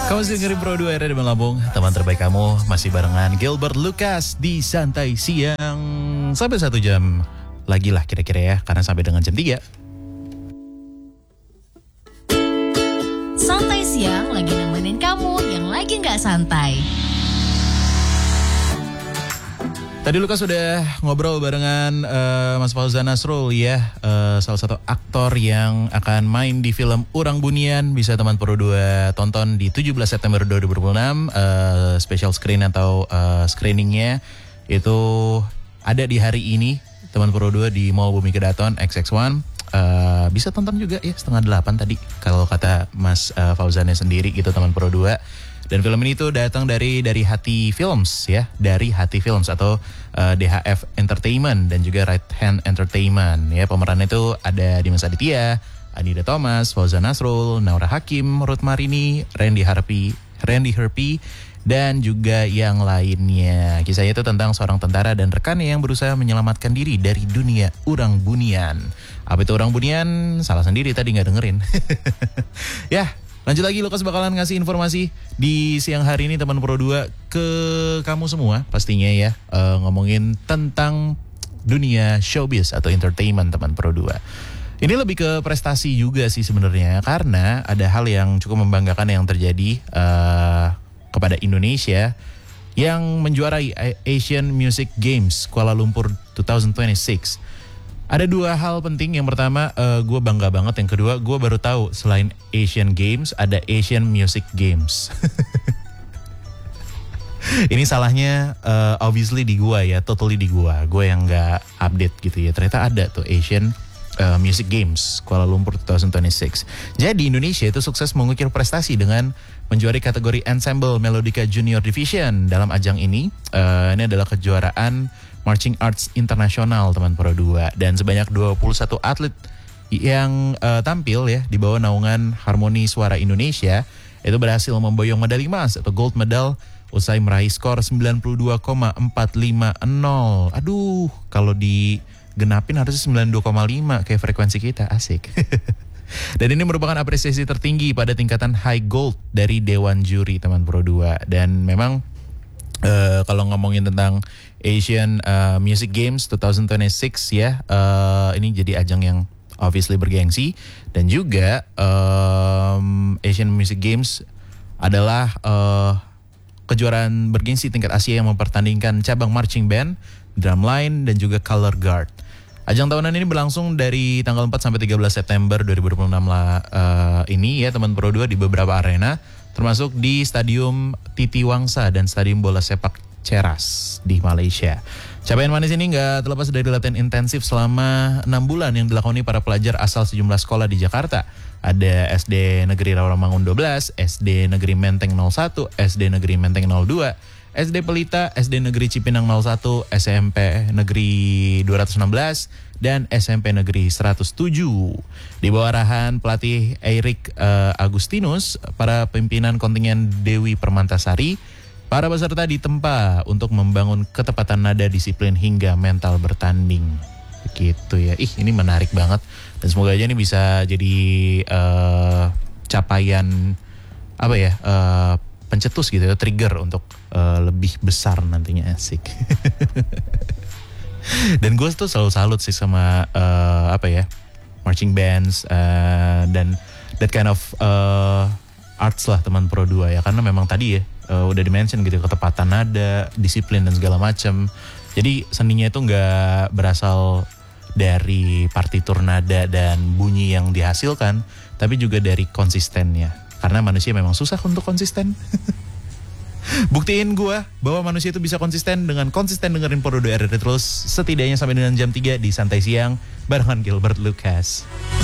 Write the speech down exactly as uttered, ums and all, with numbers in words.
Kamu masih dengerin Pro dua R R D Lampung. Teman terbaik kamu masih barengan Gilbert Lucas di Santai Siang. Sampai satu jam lagi lah kira-kira ya, karena sampai dengan jam tiga. Santai Siang lagi nemenin kamu yang lagi gak santai. Tadi Lukas sudah ngobrol barengan uh, Mas Fauzan Nasrul ya, uh, salah satu aktor yang akan main di film Urang Bunian. Bisa teman Pro dua tonton di tujuh belas September dua ribu dua puluh enam. uh, Special screen atau uh, screeningnya itu ada di hari ini teman Pro dua di Mall Bumi Kedaton X X satu. uh, Bisa tonton juga ya setengah delapan tadi kalau kata Mas uh, Fauzannya sendiri gitu teman Pro dua. Dan film ini tuh datang dari dari Hati Films ya, dari Hati Films atau uh, D H F Entertainment dan juga Right Hand Entertainment ya. Pemerannya itu ada Dimas Aditya, Anida Thomas, Fauzan Nasrul, Naura Hakim, Ruth Marini, Randy Harpy, Randy Harpy dan juga yang lainnya. Kisahnya itu tentang seorang tentara dan rekannya yang berusaha menyelamatkan diri dari dunia urang bunian. Apa itu urang bunian? Salah sendiri tadi nggak dengerin. Ya. Lanjut lagi, Lukas bakalan ngasih informasi di siang hari ini teman Pro dua ke kamu semua pastinya ya, uh, ngomongin tentang dunia showbiz atau entertainment teman Pro dua. Ini lebih ke prestasi juga sih sebenarnya, karena ada hal yang cukup membanggakan yang terjadi uh, kepada Indonesia yang menjuarai Asian Music Games Kuala Lumpur dua ribu dua puluh enam. Ada dua hal penting. Yang pertama, uh, gue bangga banget. Yang kedua, gue baru tahu selain Asian Games ada Asian Music Games. Ini salahnya uh, obviously di gue ya, totally di gue. Gue yang nggak update gitu ya. Ternyata ada tuh Asian uh, Music Games Kuala Lumpur dua ribu dua puluh enam. Jadi Indonesia itu sukses mengukir prestasi dengan menjuari kategori Ensemble Melodica Junior Division dalam ajang ini. Uh, ini adalah kejuaraan Marching Arts Internasional teman Pro dua, dan sebanyak dua puluh satu atlet yang uh, tampil ya di bawah naungan Harmoni Suara Indonesia itu berhasil memboyong medali emas atau gold medal usai meraih skor sembilan puluh dua koma empat lima nol. Aduh, kalau digenapin harusnya sembilan puluh dua koma lima kayak frekuensi kita, asik. Dan ini merupakan apresiasi tertinggi pada tingkatan high gold dari Dewan Juri teman Pro dua. Dan memang uh, kalau ngomongin tentang Asian uh, Music Games dua ribu dua puluh enam ya, uh, ini jadi ajang yang obviously bergengsi. Dan juga um, Asian Music Games adalah uh, kejuaraan bergengsi tingkat Asia yang mempertandingkan cabang marching band, drumline dan juga color guard. Ajang tahunan ini berlangsung dari tanggal empat sampai tiga belas September dua ribu dua puluh enam lah, uh, ini ya teman Pro dua di beberapa arena, termasuk di Stadium Titi Wangsa dan Stadium Bola Sepak Ceras di Malaysia. Capaian manis ini nggak terlepas dari latihan intensif selama enam bulan yang dilakoni para pelajar asal sejumlah sekolah di Jakarta. Ada S D Negeri Rawamangun dua belas, S D Negeri Menteng nol satu, S D Negeri Menteng nol dua, S D Pelita, S D Negeri Cipinang nol satu, S M P Negeri dua ratus enam belas, dan S M P Negeri seratus tujuh. Di bawah arahan pelatih Eric uh, Agustinus, para pimpinan kontingen Dewi Permantasari, para peserta ditempa untuk membangun ketepatan nada, disiplin hingga mental bertanding. Begitu ya. Ih, ini menarik banget. Dan semoga aja ini bisa jadi uh, capaian apa ya? Uh, pencetus gitu ya, trigger untuk uh, lebih besar nantinya, asik. Dan gue tuh selalu salut sih sama uh, apa ya? marching bands uh, dan that kind of uh, arts lah teman Pro dua ya, karena memang tadi ya Uh, udah dimention gitu, ketepatan nada, disiplin dan segala macam. Jadi seninya itu nggak berasal dari partitur nada dan bunyi yang dihasilkan, tapi juga dari konsistennya. Karena manusia memang susah untuk konsisten. Buktiin gue bahwa manusia itu bisa konsisten dengan konsisten dengerin Pro dua R R D terus, setidaknya sampai dengan jam tiga di Santai Siang barengan Gilbert Lucas.